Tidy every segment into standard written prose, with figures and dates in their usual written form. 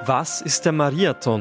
Was ist der Mariathon?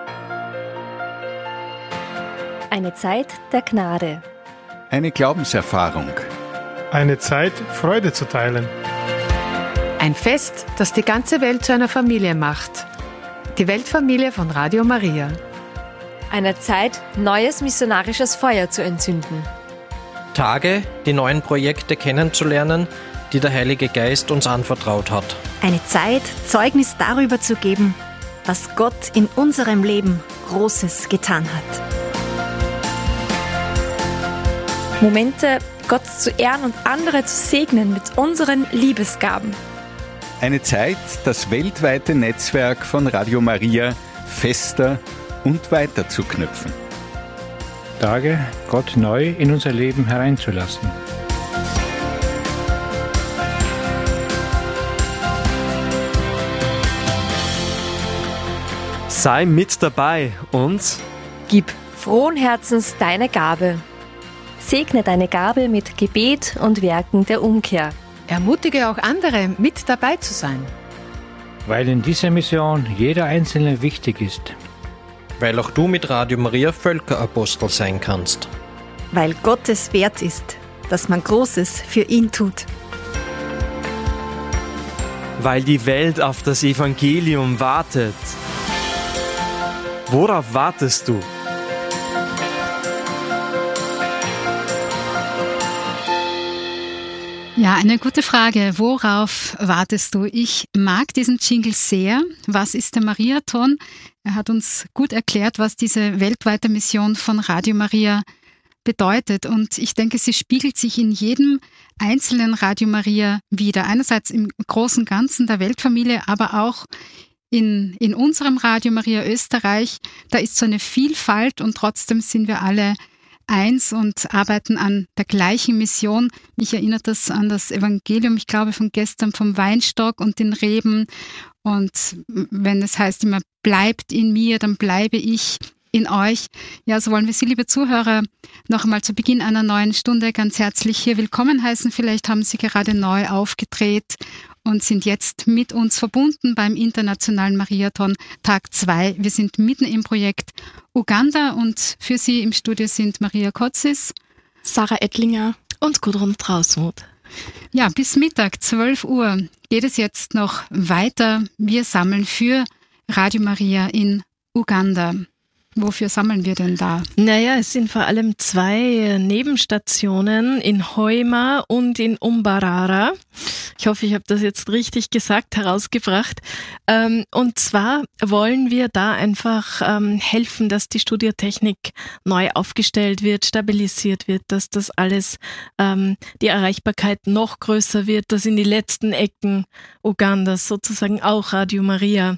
Eine Zeit der Gnade. Eine Glaubenserfahrung. Eine Zeit, Freude zu teilen. Ein Fest, das die ganze Welt zu einer Familie macht. Die Weltfamilie von Radio Maria. Eine Zeit, neues missionarisches Feuer zu entzünden. Tage, die neuen Projekte kennenzulernen, die der Heilige Geist uns anvertraut hat. Eine Zeit, Zeugnis darüber zu geben, was Gott in unserem Leben Großes getan hat. Momente, Gott zu ehren und andere zu segnen mit unseren Liebesgaben. Eine Zeit, das weltweite Netzwerk von Radio Maria fester und weiter zu knüpfen. Tage, Gott neu in unser Leben hereinzulassen. Sei mit dabei und Gib frohen Herzens deine Gabe. Segne deine Gabe mit Gebet und Werken der Umkehr. Ermutige auch andere, mit dabei zu sein. Weil in dieser Mission jeder Einzelne wichtig ist. Weil auch du mit Radio Maria Völkerapostel sein kannst. Weil Gott es wert ist, dass man Großes für ihn tut. weil die Welt auf das Evangelium wartet. Worauf wartest du? Ja, eine gute Frage. Worauf wartest du? Ich mag diesen Jingle sehr. Was ist der Mariathon? Er hat uns gut erklärt, was diese weltweite Mission von Radio Maria bedeutet. Und ich denke, sie spiegelt sich in jedem einzelnen Radio Maria wider. Einerseits im großen Ganzen der Weltfamilie, aber auch in unserem Radio Maria Österreich. Da ist so eine Vielfalt und trotzdem sind wir alle eins und arbeiten an der gleichen Mission. Mich erinnert das an das Evangelium, ich glaube von gestern, vom Weinstock und den Reben. Und wenn es heißt immer, bleibt in mir, dann bleibe ich in euch. Ja, so wollen wir Sie, liebe Zuhörer, noch einmal zu Beginn einer neuen Stunde ganz herzlich hier willkommen heißen. Vielleicht haben Sie gerade neu aufgedreht und sind jetzt mit uns verbunden beim Internationalen Mariathon Tag 2. Wir sind mitten im Projekt Uganda und für Sie im Studio sind Maria Kotzis, Sarah Ettlinger und Gudrun Trausmuth. Ja, bis Mittag, 12 Uhr, geht es jetzt noch weiter. Wir sammeln für Radio Maria in Uganda. Wofür sammeln wir denn da? Naja, es sind vor allem 2 Nebenstationen in Hoima und in Umbarara. Ich hoffe, ich habe das jetzt richtig gesagt, herausgebracht. Und zwar wollen wir da einfach helfen, dass die Studiotechnik neu aufgestellt wird, stabilisiert wird, dass das alles, die Erreichbarkeit noch größer wird, dass in die letzten Ecken Ugandas sozusagen auch Radio Maria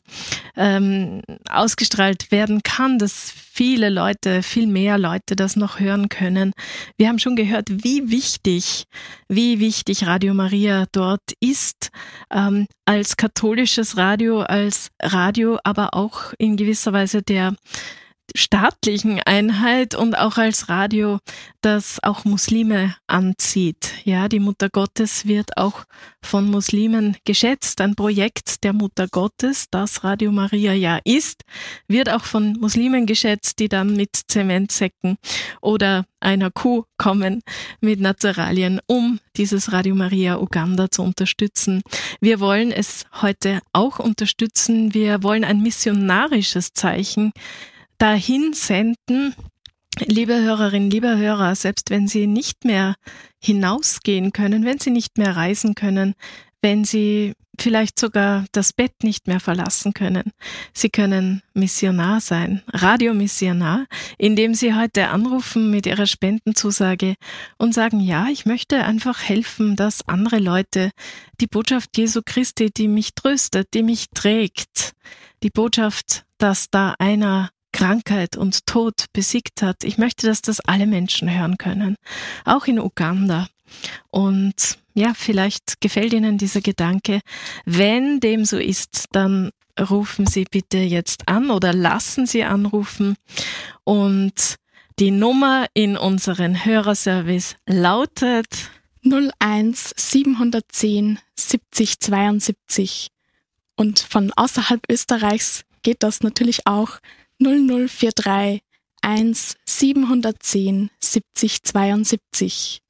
ausgestrahlt werden kann, dass viele Leute, viel mehr Leute das noch hören können. Wir haben schon gehört, wie wichtig Radio Maria dort ist, als katholisches Radio, als Radio, aber auch in gewisser Weise der staatlichen Einheit und auch als Radio, das auch Muslime anzieht. Ja, die Mutter Gottes wird auch von Muslimen geschätzt. Ein Projekt der Mutter Gottes, das Radio Maria ja ist, wird auch von Muslimen geschätzt, die dann mit Zementsäcken oder einer Kuh kommen mit Naturalien, um dieses Radio Maria Uganda zu unterstützen. Wir wollen es heute auch unterstützen. Wir wollen ein missionarisches Zeichen dahin senden, liebe Hörerinnen, liebe Hörer, selbst wenn Sie nicht mehr hinausgehen können, wenn Sie nicht mehr reisen können, wenn Sie vielleicht sogar das Bett nicht mehr verlassen können. Sie können Missionar sein, Radiomissionar, indem Sie heute anrufen mit Ihrer Spendenzusage und sagen, ja, ich möchte einfach helfen, dass andere Leute die Botschaft Jesu Christi, die mich tröstet, die mich trägt, die Botschaft, dass da einer Krankheit und Tod besiegt hat. Ich möchte, dass das alle Menschen hören können, auch in Uganda. Und ja, vielleicht gefällt Ihnen dieser Gedanke. Wenn dem so ist, dann rufen Sie bitte jetzt an oder lassen Sie anrufen. Und die Nummer in unseren Hörerservice lautet 01 710 70 72. Und von außerhalb Österreichs geht das natürlich auch 0043 1 710 70 72.